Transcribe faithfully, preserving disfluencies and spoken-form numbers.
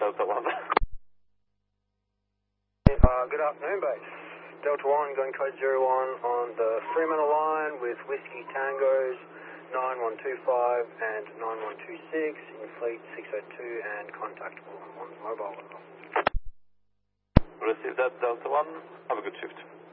Delta one. Uh, good afternoon, base. Delta one going code zero one on the Fremantle line with Whiskey Tangos nine one two five and nine one two six in fleet six oh two and contactable on mobile. Receive that, Delta one. Have a good shift.